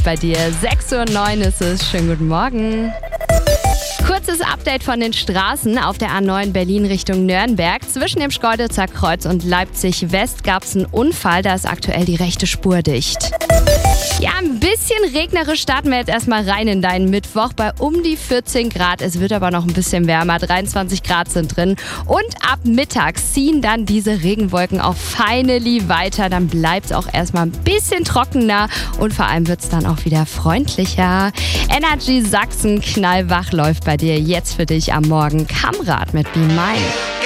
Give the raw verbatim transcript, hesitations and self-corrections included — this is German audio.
bei dir. sechs Uhr neun ist es. Schönen guten Morgen. Kurzes Update von den Straßen auf der A neun Berlin Richtung Nürnberg. Zwischen dem Schkeuditzer Kreuz und Leipzig West gab es einen Unfall. Da ist aktuell die rechte Spur dicht. Ja, ein bisschen regnerisch starten wir jetzt erstmal rein in deinen Mittwoch bei um die vierzehn Grad. Es wird aber noch ein bisschen wärmer. dreiundzwanzig Grad sind drin. Und ab Mittag ziehen dann diese Regenwolken auch finally weiter. Dann bleibt es auch erstmal ein bisschen trockener und vor allem wird es dann auch wieder freundlicher. Energy Sachsen knallwach läuft bei dir jetzt für dich am Morgen. Kamrad mit Be Mine.